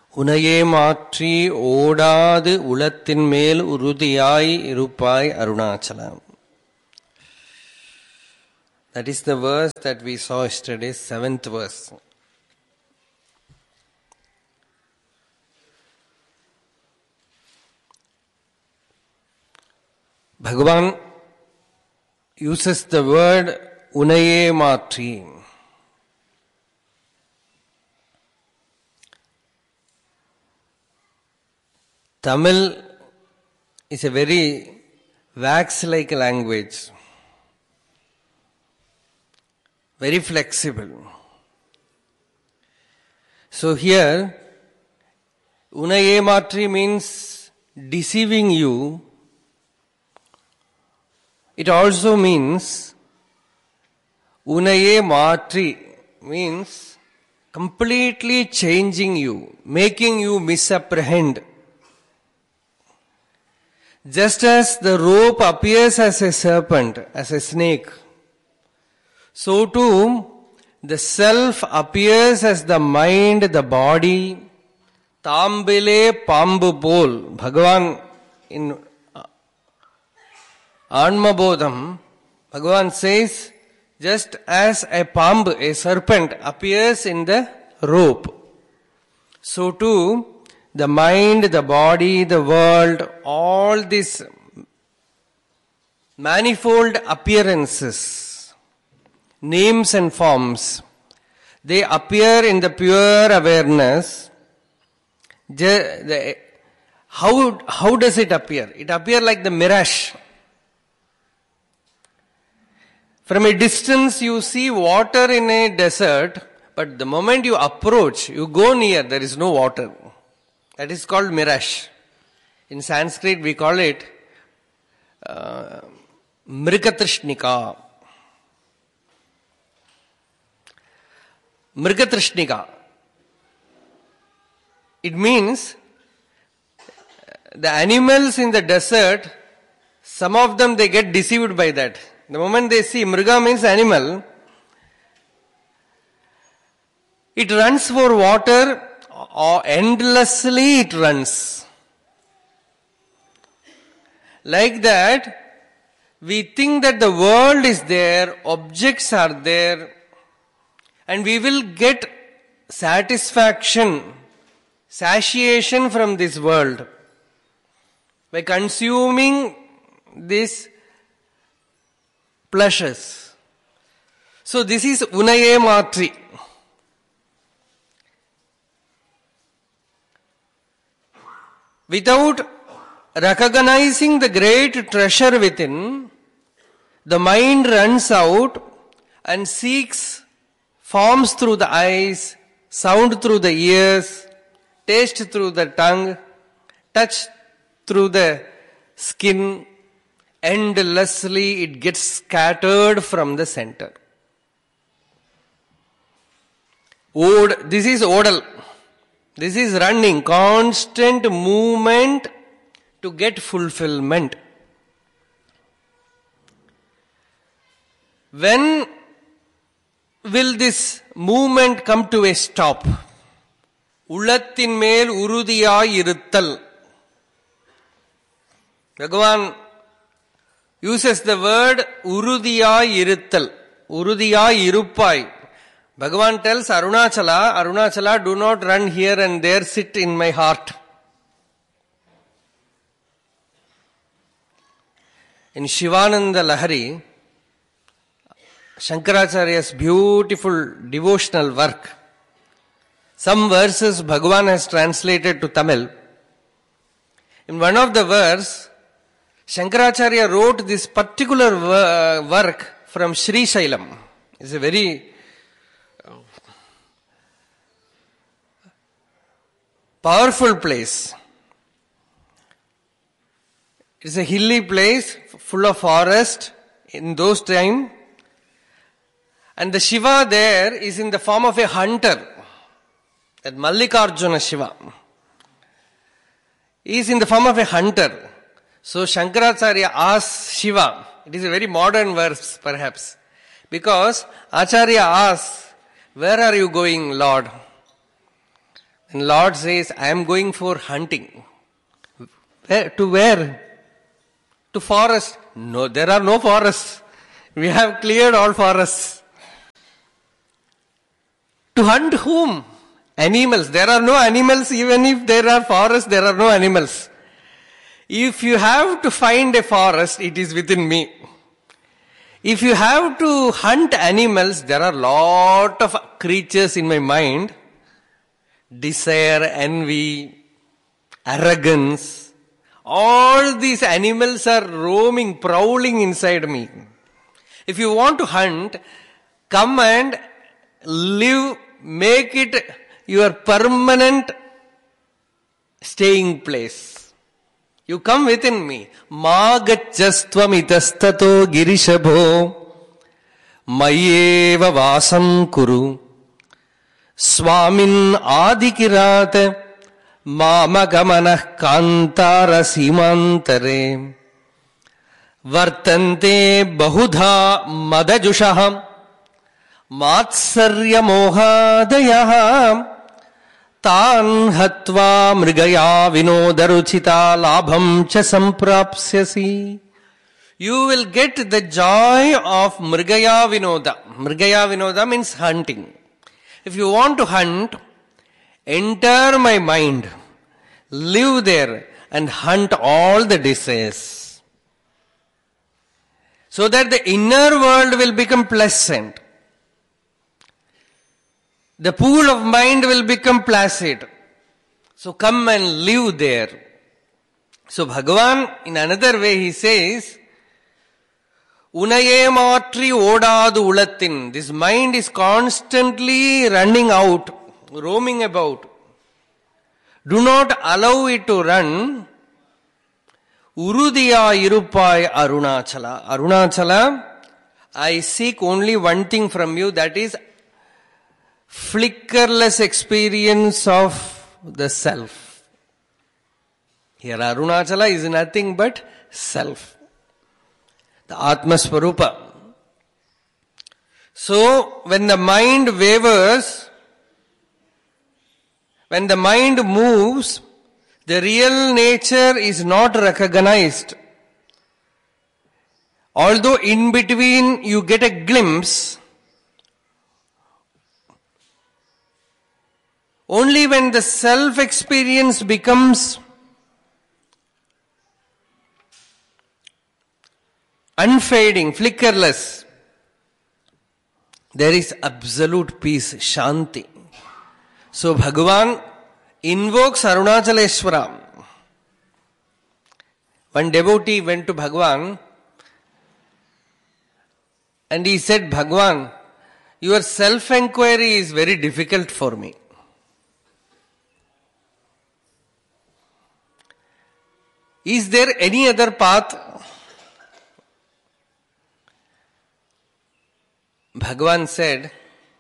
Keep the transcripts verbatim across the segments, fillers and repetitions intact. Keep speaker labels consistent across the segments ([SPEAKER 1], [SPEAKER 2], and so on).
[SPEAKER 1] உனையே மாற்றி ஓடாது உளத்தின் மேல் உறுதியாய் இருப்பாய் Arunachalam. That is the verse that we saw yesterday, seventh verse. Bhagavan uses the word unaye matri. Tamil is a very wax-like language, very flexible. So here, unaye matri means deceiving you. It also means unaye matri means completely changing you, making you misapprehend. Just as the rope appears as a serpent, as a snake, so too the self appears as the mind, the body. Tambile pambu pol. Bhagavan in Anmabodham, Bhagavan says, just as a pamb, a serpent, appears in the rope, so too the mind, the body, the world, all these manifold appearances, names and forms, they appear in the pure awareness. How, how does it appear? It appears like the mirage. From a distance you see water in a desert, but the moment you approach, you go near, there is no water. That is called mirage. In Sanskrit we call it uh, Mrgatrishnika. Mrgatrishnika. It means the animals in the desert, some of them they get deceived by that. The moment they see, Mriga means animal, it runs for water, or endlessly it runs. Like that, we think that the world is there, objects are there, and we will get satisfaction, satiation from this world by consuming this pleasures. So this is unaye matri. Without recognizing the great treasure within, the mind runs out and seeks forms through the eyes, sound through the ears, taste through the tongue, touch through the skin. Endlessly it gets scattered from the center. Od, this is odal. This is running, constant movement to get fulfillment. When will this movement come to a stop? Ulathin mel urudiyai iruttal. Bhagavan uses the word urudiyai iruttal. Urudiyai iruppai. Bhagavan tells Arunachala, Arunachala, do not run here and there, sit in my heart. In Shivananda Lahari, Shankaracharya's beautiful devotional work, some verses Bhagavan has translated to Tamil. In one of the verse, Shankaracharya wrote this particular work from Sri Shailam. It's a very powerful place. It's a hilly place full of forest in those times. And the Shiva there is in the form of a hunter. That Mallikarjuna Shiva. He is in the form of a hunter. So Shankaracharya asks Shiva, it is a very modern verse perhaps, because Acharya asks, where are you going, Lord? And Lord says, I am going for hunting. Where, to where? To forest. No, there are no forests. We have cleared all forests. To hunt whom? Animals. There are no animals. Even if there are forests, there are no animals. If you have to find a forest, it is within me. If you have to hunt animals, there are lot of creatures in my mind. Desire, envy, arrogance. All these animals are roaming, prowling inside me. If you want to hunt, come and live, make it your permanent staying place. You come within me. Magacchastvam itastato girishabho mayeva vasam kuru swamin adikirate mamagamana kantara simantare vartante bahudha madajushaham matsarya mohadayaham Tan hatva mrigaya vinodaruchita labham cha samprapsyasi. You will get the joy of mrigaya vinoda. Mrigaya vinoda means hunting. If you want to hunt, enter my mind, live there and hunt all the desires. So that the inner world will become pleasant. The pool of mind will become placid. So come and live there. So Bhagavan, in another way, he says, Unaye matri odadu ulattin. This mind is constantly running out, roaming about. Do not allow it to run. Urudiya irupai Arunachala. Arunachala, I seek only one thing from you, that is flickerless experience of the self. Here Arunachala is nothing but self. The Atma Swarupa. So, when the mind wavers, when the mind moves, the real nature is not recognized. Although in between you get a glimpse, only when the self-experience becomes unfading, flickerless, there is absolute peace, Shanti. So Bhagavan invokes Arunachaleshwara. One devotee went to Bhagavan and he said, Bhagavan, your self-enquiry is very difficult for me. Is there any other path? Bhagavan said,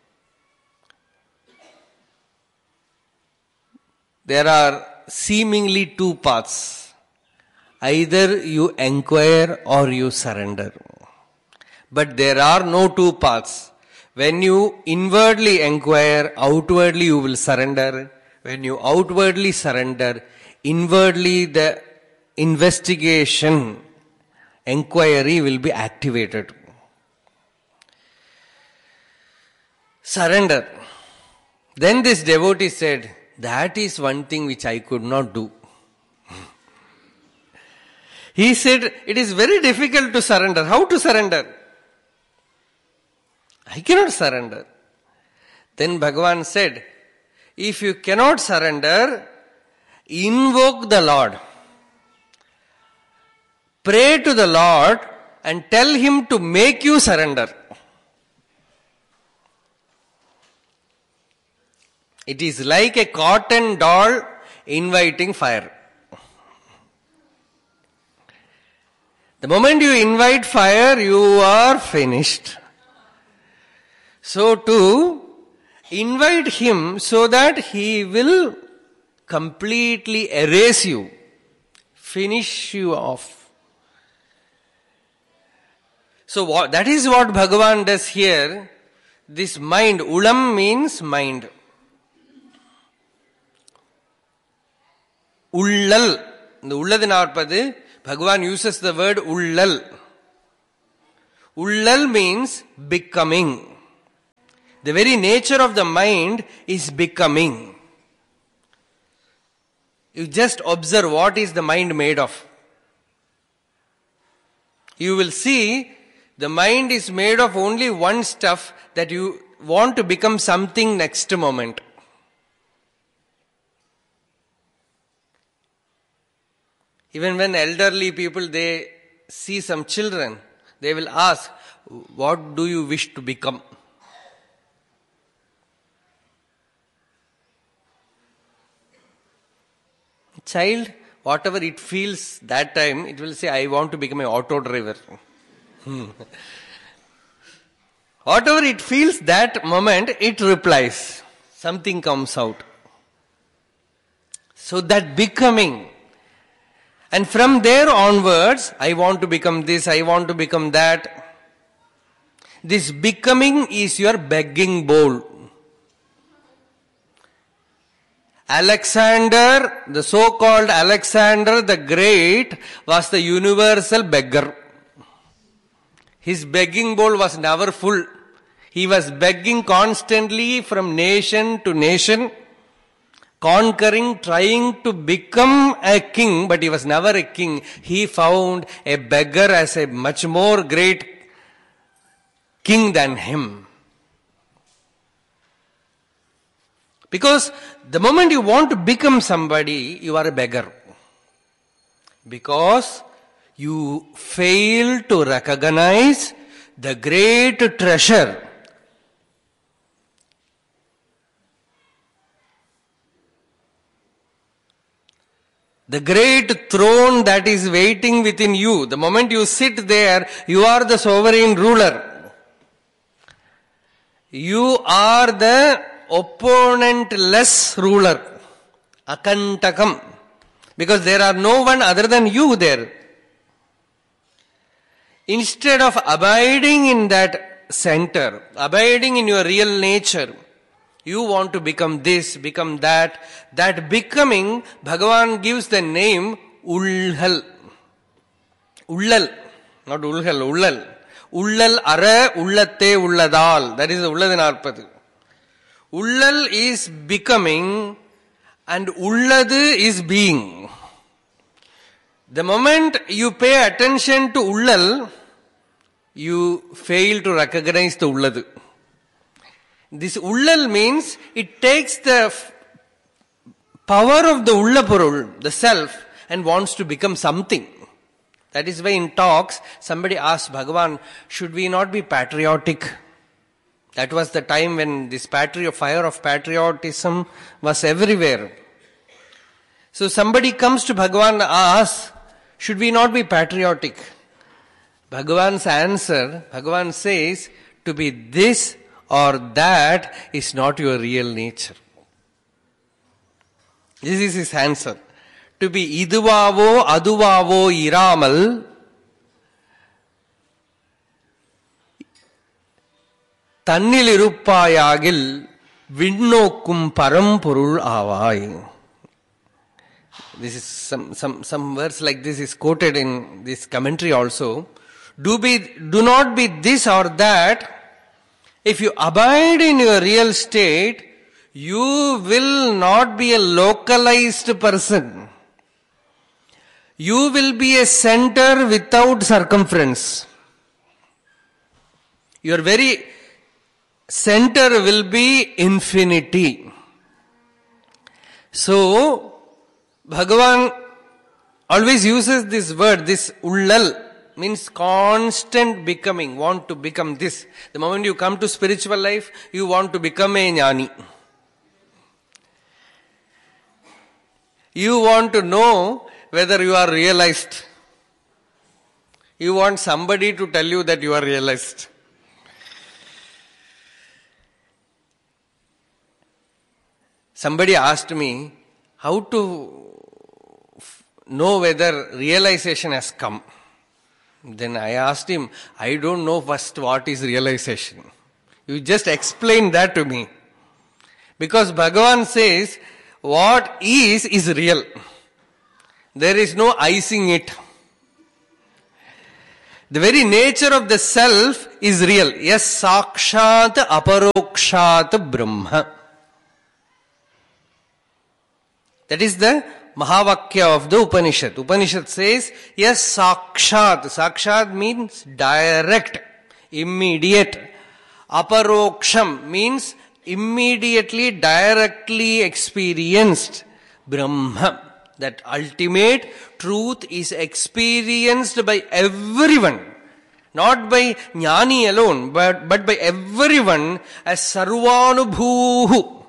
[SPEAKER 1] there are seemingly two paths. Either you enquire or you surrender. But there are no two paths. When you inwardly enquire, outwardly you will surrender. When you outwardly surrender, inwardly the investigation, enquiry will be activated. Surrender. Then this devotee said, that is one thing which I could not do. He said, it is very difficult to surrender. How to surrender? I cannot surrender. Then Bhagavan said, if you cannot surrender, invoke the Lord. Pray to the Lord and tell Him to make you surrender. It is like a cotton doll inviting fire. The moment you invite fire, you are finished. So to invite Him so that He will completely erase you, finish you off. So what, that is what Bhagavan does here. This mind, ulam means mind. Ullal. The Ulladinarpadu, Bhagavan uses the word Ullal. Ullal means becoming. The very nature of the mind is becoming. You just observe what is the mind made of. You will see the mind is made of only one stuff, that you want to become something next moment. Even when elderly people, they see some children, they will ask, what do you wish to become? Child, whatever it feels that time, it will say, I want to become an auto driver. Whatever it feels that moment, it replies. Something comes out. So that becoming. And from there onwards, I want to become this, I want to become that. This becoming is your begging bowl. Alexander, the so-called Alexander the Great, was the universal beggar. His begging bowl was never full. He was begging constantly from nation to nation, conquering, trying to become a king, but he was never a king. He found a beggar as a much more great king than him. Because the moment you want to become somebody, you are a beggar. Because you fail to recognize the great treasure. The great throne that is waiting within you. The moment you sit there, you are the sovereign ruler. You are the opponentless ruler. Akantakam. Because there are no one other than you there. Instead of abiding in that center, abiding in your real nature, you want to become this, become that. That becoming, Bhagavan gives the name Ullal. Ullal. Not Ulhal, Ullal. Ullal ara ullatte ulladal. That is the Ulladinarpadu. Ullal is becoming and Ulladu is being. The moment you pay attention to Ullal, you fail to recognize the Ulladu. This Ullal means it takes the f- power of the Ullapurul, the self, and wants to become something. That is why in talks, somebody asked Bhagavan, should we not be patriotic? That was the time when this patri- fire of patriotism was everywhere. So somebody comes to Bhagavan and asks, should we not be patriotic? Bhagavan's answer, Bhagavan says, to be this or that is not your real nature. This is his answer. To be iduvavo aduvavo iramal, tannilirupayagil vinnokkum parampurul avai. This is some, some, some verse like this is quoted in this commentary also. Do be, do not be this or that. If you abide in your real state, you will not be a localized person. You will be a center without circumference. Your very center will be infinity. So, Bhagavan always uses this word, this Ullal. Means constant becoming, want to become this. The moment you come to spiritual life, you want to become a jnani. You want to know whether you are realized. You want somebody to tell you that you are realized. Somebody asked me how to know whether realization has come. Then I asked him, I don't know first what is realization. You just explain that to me. Because Bhagavan says, what is, is real. There is no icing it. The very nature of the self is real. Yes, sakshat aparokshat brahma. That is the Mahavakya of the Upanishad. Upanishad says, yes, sakshat. Sakshat means direct, immediate. Aparoksham means immediately, directly experienced. Brahma. That ultimate truth is experienced by everyone. Not by jnani alone, but, but by everyone as sarvanubhuhu.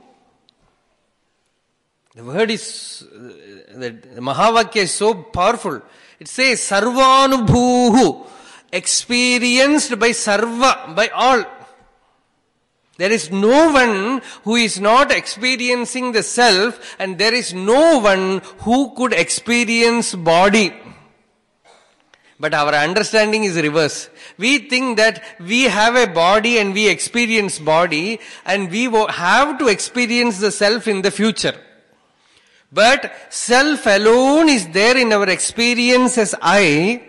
[SPEAKER 1] The word is, the Mahavakya is so powerful. It says sarvanubhuhu, experienced by sarva, by all. There is no one who is not experiencing the self, and there is no one who could experience body. But our understanding is reverse. We think that we have a body and we experience body, and we have to experience the self in the future. But self alone is there in our experience as I.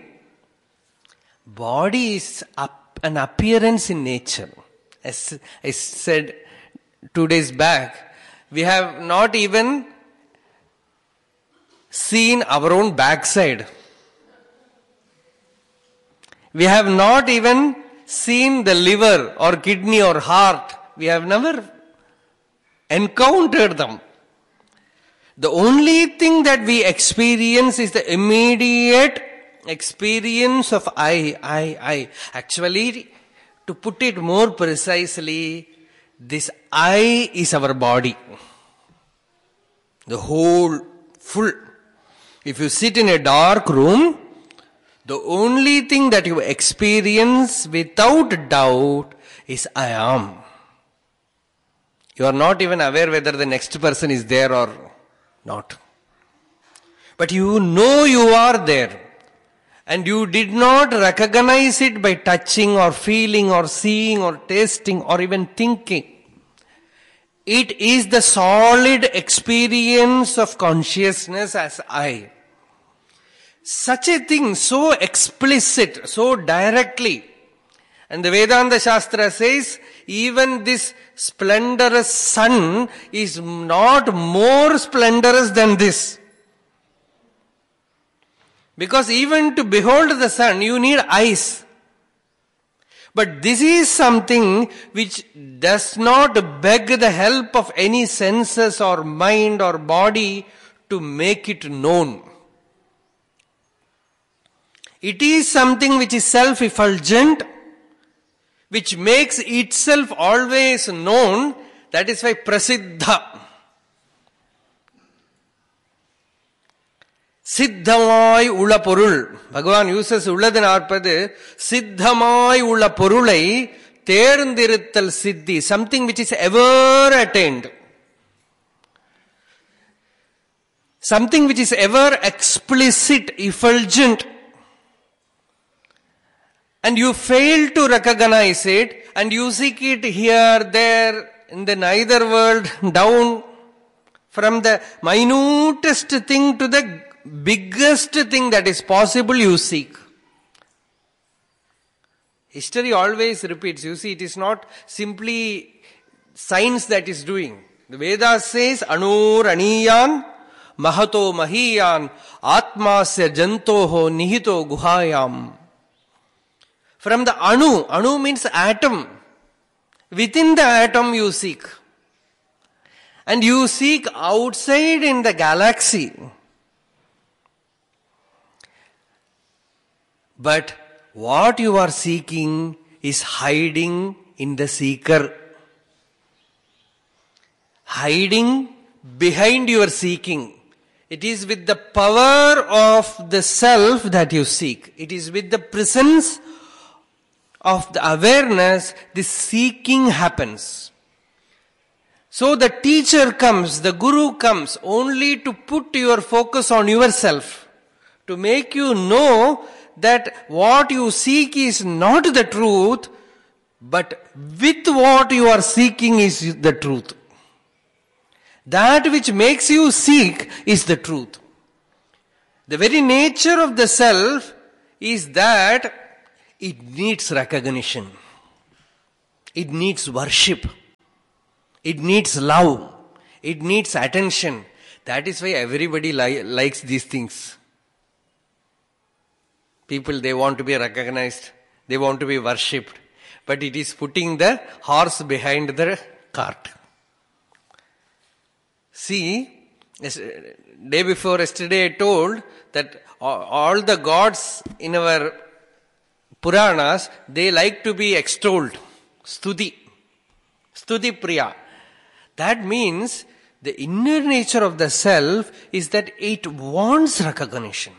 [SPEAKER 1] Body is up, an appearance in nature. As I said two days back, we have not even seen our own backside. We have not even seen the liver or kidney or heart. We have never encountered them. The only thing that we experience is the immediate experience of I, I, I. Actually, to put it more precisely, this I is our body. The whole, full. If you sit in a dark room, the only thing that you experience without doubt is I am. You are not even aware whether the next person is there or not. But you know you are there. And you did not recognize it by touching or feeling or seeing or tasting or even thinking. It is the solid experience of consciousness as I. Such a thing, so explicit, so directly. And the Vedanta Shastra says, even this splendorous sun is not more splendorous than this. Because even to behold the sun, you need eyes. But this is something which does not beg the help of any senses or mind or body to make it known. It is something which is self-effulgent, which makes itself always known. That is why prasiddha. Siddhamai ulla porul. Bhagavan uses ulladin arpadu. Siddhamai ulla porulai terndiruttal siddhi. Something which is ever attained. Something which is ever explicit, effulgent. And you fail to recognize it, and you seek it here, there, in the nether world, down, from the minutest thing to the biggest thing that is possible, you seek. History always repeats. You see, it is not simply science that is doing. The Vedas says, Anur aniyan, mahato mahiyan, atmasya jantoho nihito guhayam. From the anu, anu means atom. Within the atom you seek. And you seek outside in the galaxy. But what you are seeking is hiding in the seeker. Hiding behind your seeking. It is with the power of the self that you seek. It is with the presence of the awareness, this seeking happens. So the teacher comes, the guru comes only to put your focus on yourself, to make you know that what you seek is not the truth, but with what you are seeking is the truth. That which makes you seek is the truth. The very nature of the self is that it needs recognition. It needs worship. It needs love. It needs attention. That is why everybody li- likes these things. People, they want to be recognized. They want to be worshipped. But it is putting the horse behind the cart. See, day before yesterday I told that all the gods in our Puranas, they like to be extolled. Stuti. Stuti Priya. That means the inner nature of the self is that it wants recognition.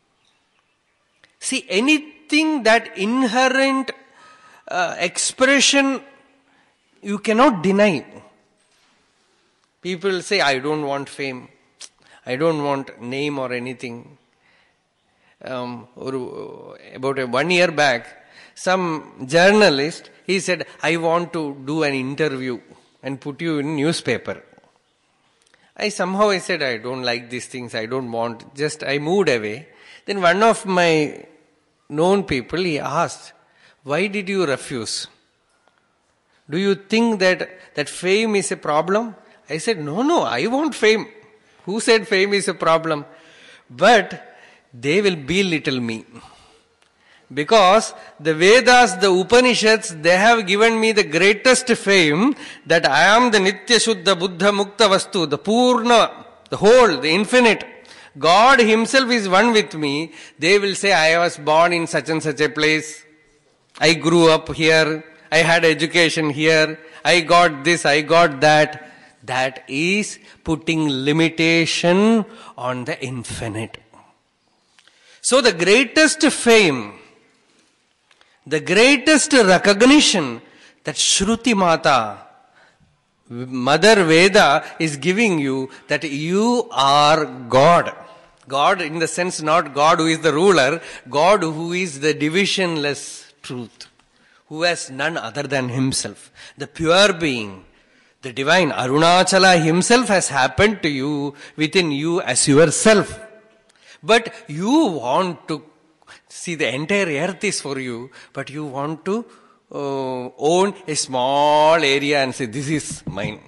[SPEAKER 1] See, anything that inherent uh, expression you cannot deny. People say, I don't want fame. I don't want name or anything. Um, about a one year back, some journalist, he said, I want to do an interview and put you in newspaper. I somehow I said, I don't like these things, I don't want, just I moved away. Then one of my known people, he asked, why did you refuse? Do you think that, that fame is a problem? I said, no, no, I want fame. Who said fame is a problem? But they will belittle me. Because the Vedas, the Upanishads, they have given me the greatest fame that I am the Nitya Shuddha Buddha Mukta Vastu, the Purna, the whole, the infinite. God himself is one with me. They will say, I was born in such and such a place. I grew up here. I had education here. I got this, I got that. That is putting limitation on the infinite. So the greatest fame, the greatest recognition that Shruti Mata, Mother Veda is giving you, that you are God. God in the sense not God who is the ruler, God who is the divisionless truth, who has none other than himself, the pure being, the divine. Arunachala himself has happened to you, within you as yourself. But you want to see the entire earth is for you, but you want to uh, own a small area and say, this is mine.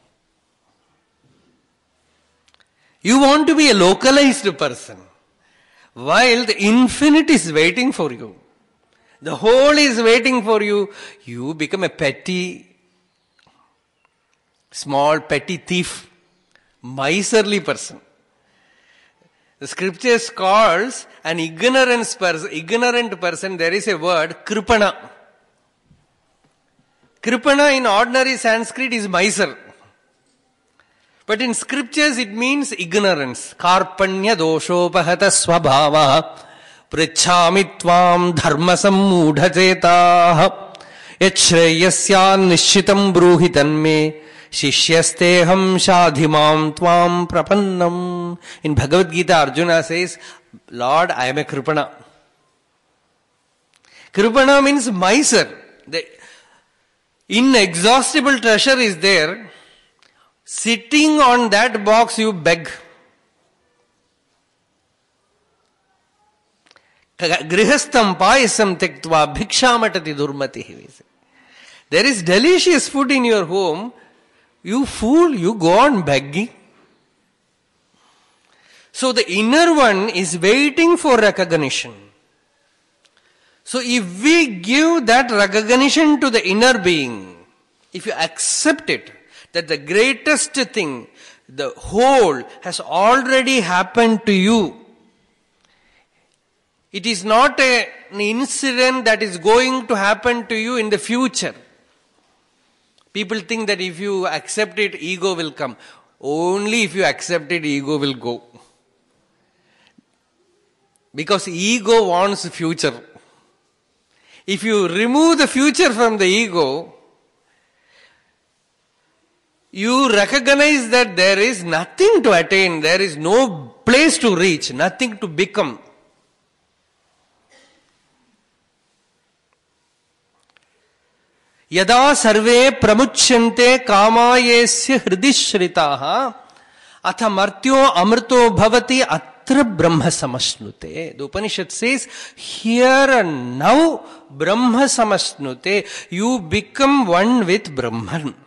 [SPEAKER 1] You want to be a localized person, while the infinite is waiting for you. The whole is waiting for you. You become a petty, small petty thief, miserly person. The scriptures calls an ignorance person, ignorant person, there is a word, kripana. Kripana in ordinary Sanskrit is miser. But in scriptures it means ignorance. Karpanya doshopahata swabhava prichhami tvam dharma sammudha chetah yachreyasyan nishitam bruhitan me Shishyasteham shadhimam tvam prapannam. In Bhagavad Gita, Arjuna says, Lord, I am a Kripana. Kripana means miser. The inexhaustible treasure is there. Sitting on that box, you beg. Grihastam payasam tektva bhikshamatati durmati. There is delicious food in your home. You fool, you go on begging. So the inner one is waiting for recognition. So if we give that recognition to the inner being, if you accept it, that the greatest thing, the whole, has already happened to you. It is not a, an incident that is going to happen to you in the future. People think that if you accept it, ego will come. Only if you accept it, ego will go. Because ego wants future. If you remove the future from the ego, you recognize that there is nothing to attain, there is no place to reach, nothing to become. Yada sarve pramuchyante kamayesya hridishritaha atha martyo amrto bhavati tatra brahma samasnute. The Upanishad says, here and now brahma samasnute. You become one with Brahman.